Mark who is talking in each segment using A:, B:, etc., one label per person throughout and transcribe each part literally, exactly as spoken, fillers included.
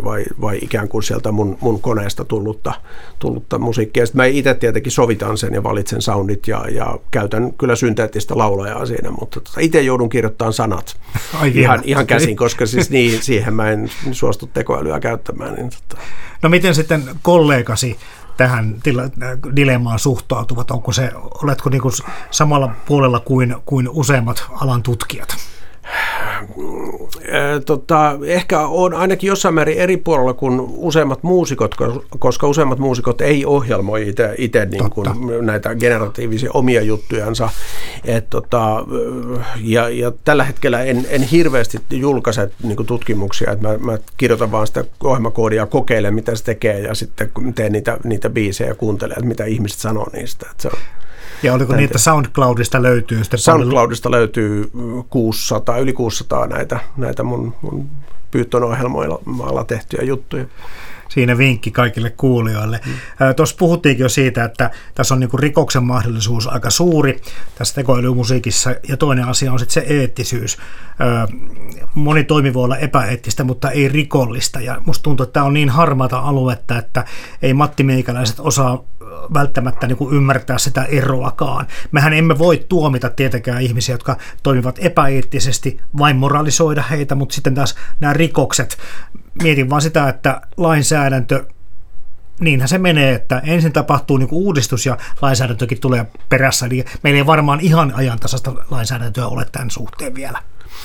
A: vai, vai ikään kuin sieltä mun, mun koneesta tullutta, tullutta musiikkia. Sitten mä itse tietenkin sovitan sen ja valitsen soundit ja, ja käytän kyllä synteettistä laulajaa siinä, mutta tota, itse joudun kirjoittamaan sanat Ai ihan, ihan käsin, koska siis niin, siihen mä en suostu tekoälyä käyttämään. Niin tota.
B: No miten sitten kollegasi tähän dilemmaan suhtautuvat? Onko se, oletko niin kuin samalla puolella kuin, kuin useimmat alan tutkijat?
A: Tota, ehkä on ainakin jossain määrin eri puolella kuin useimmat muusikot, koska useimmat muusikot ei ohjelmoi itse niin kuin näitä generatiivisia omia juttujansa. Et, tota, ja, ja tällä hetkellä en, en hirveästi julkaise niin kuin tutkimuksia, että mä, mä kirjoitan vaan sitä ohjelmakoodia ja kokeilen, mitä se tekee, ja sitten teen niitä, niitä biisejä ja kuuntelen, että mitä ihmiset sanoo niistä. Et se on
B: Ja oliko niitä te- SoundCloudista löytyy?
A: SoundCloudista löytyy kuusisataa, yli kuusisataa näitä, näitä mun, mun Python-ohjelmoilla tehtyjä juttuja.
B: Siinä vinkki kaikille kuulijoille. Mm. Tuossa puhuttiinkin jo siitä, että tässä on niinku rikoksen mahdollisuus aika suuri tässä tekoälymusiikissa, ja toinen asia on sitten se eettisyys. Moni toimi voi olla epäeettistä, mutta ei rikollista, ja musta tuntuu, että tämä on niin harmaata aluetta, että ei Matti Meikäläiset osaa välttämättä niin kuin ymmärtää sitä eroakaan. Mehän emme voi tuomita tietenkään ihmisiä, jotka toimivat epäeettisesti, vain moralisoida heitä, mutta sitten taas nämä rikokset, mietin vaan sitä, että lainsäädäntö, niinhän se menee, että ensin tapahtuu niin kuin uudistus ja lainsäädäntökin tulee perässä, eli meillä ei varmaan ihan ajantasaista lainsäädäntöä ole tämän suhteen vielä.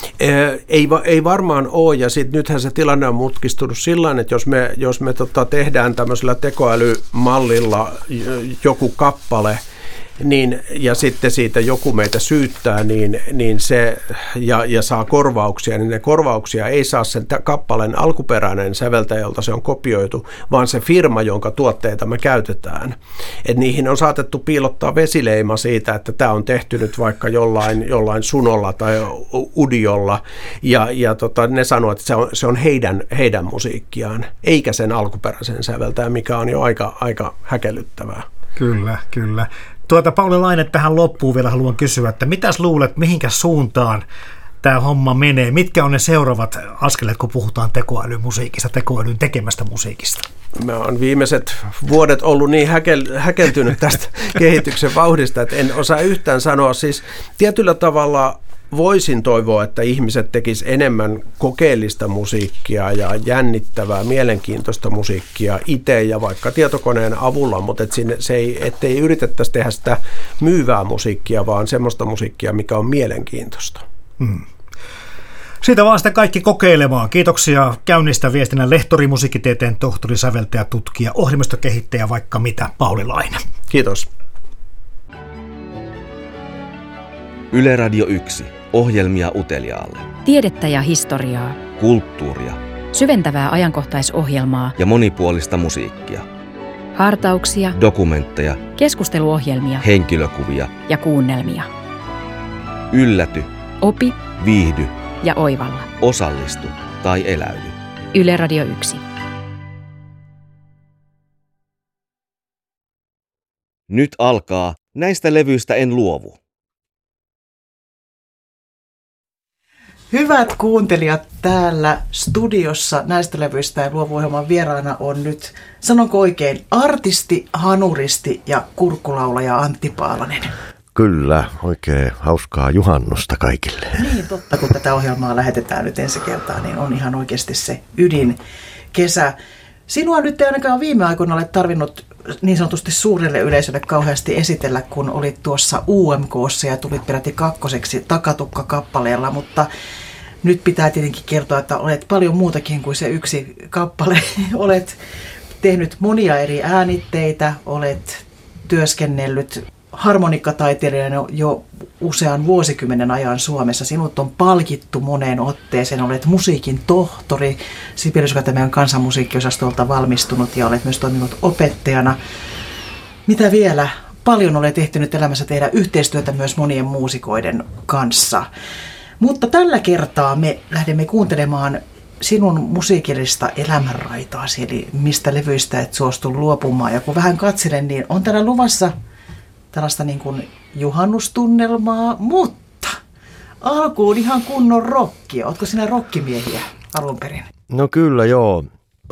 A: Ei, ei varmaan ole, ja sitten nythän se tilanne on mutkistunut sillä, että jos me, jos me tota tehdään tämmöisellä tekoälymallilla joku kappale, niin, ja sitten siitä joku meitä syyttää, niin, niin se, ja, ja saa korvauksia, niin ne korvauksia ei saa sen kappaleen alkuperäinen säveltäjä, jolta se on kopioitu, vaan se firma, jonka tuotteita me käytetään. Et niihin on saatettu piilottaa vesileima siitä, että tämä on tehty nyt vaikka jollain, jollain Sunolla tai Udiolla, ja, ja tota, ne sanoo, että se on, se on heidän, heidän musiikkiaan, eikä sen alkuperäisen säveltäjän, mikä on jo aika, aika häkellyttävää.
B: Kyllä, kyllä. Tuota, Pauli Laine, tähän loppuun vielä haluan kysyä, että mitäs luulet, mihinkä suuntaan tämä homma menee? Mitkä on ne seuraavat askeleet, kun puhutaan tekoälymusiikista, tekoälyn tekemästä musiikista?
A: Mä oon viimeiset vuodet ollut niin häkel, häkeltynyt tästä kehityksen vauhdista, että en osaa yhtään sanoa. Siis tietyllä tavalla voisin toivoa, että ihmiset tekis enemmän kokeellista musiikkia ja jännittävää, mielenkiintoista musiikkia itse ja vaikka tietokoneen avulla, mutta et sinne, se ei, ettei yritettäisi tehdä sitä myyvää musiikkia, vaan semmoista musiikkia, mikä on mielenkiintoista. Hmm.
B: Siitä vaan sitten kaikki kokeilemaan. Kiitoksia käynnistä viestinnän lehtori, musiikkitieteen tohtori, säveltäjä, tutkija, ohjelmistokehittäjä, vaikka mitä, Pauli Laine.
A: Kiitos.
C: Yle Radio yksi. Ohjelmia uteliaalle.
D: Tiedettä ja historiaa.
C: Kulttuuria.
D: Syventävää ajankohtaisohjelmaa.
C: Ja monipuolista musiikkia.
D: Hartauksia.
C: Dokumentteja.
D: Keskusteluohjelmia.
C: Henkilökuvia.
D: Ja kuunnelmia.
C: Ylläty.
D: Opi.
C: Viihdy.
D: Ja oivalla.
C: Osallistu tai eläydy.
D: Yle Radio yksi.
C: Nyt alkaa Näistä levyistä en luovu.
E: Hyvät kuuntelijat, täällä studiossa Näistä levyistä ja luovuohjelman vieraana on nyt, sanonko oikein, artisti, hanuristi ja kurkkulaulaja Antti Paalanen.
F: Kyllä, oikein hauskaa juhannusta kaikille.
E: Niin, totta, kun tätä ohjelmaa lähetetään nyt ensi kertaa, niin on ihan oikeasti se ydin kesä. Sinua nyt ei ainakaan viime aikoina ole tarvinnut niin sanotusti suurelle yleisölle kauheasti esitellä, kun olit tuossa U M K:ssa ja tulit peräti kakkoseksi Takatukka-kappaleella, mutta nyt pitää tietenkin kertoa, että olet paljon muutakin kuin se yksi kappale. Olet tehnyt monia eri äänitteitä, olet työskennellyt harmonikkataiteilijana jo usean vuosikymmenen ajan Suomessa. Sinut on palkittu moneen otteeseen. Olet musiikin tohtori, Sibelius-akatemian kansanmusiikkiosastolta valmistunut ja olet myös toiminut opettajana. Mitä vielä? Paljon olet ehtinyt elämässä tehdä yhteistyötä myös monien muusikoiden kanssa. Mutta tällä kertaa me lähdemme kuuntelemaan sinun musiikillista elämänraitaasi, eli mistä levyistä et suostu luopumaan. Ja kun vähän katselen, niin on täällä luvassa tällaista niin kuin juhannustunnelmaa, mutta alkuun ihan kunnon rockia. Ootko sinä rockimiehiä alun perin?
F: No kyllä joo.